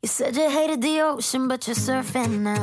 said you hated the ocean, but you're surfing now.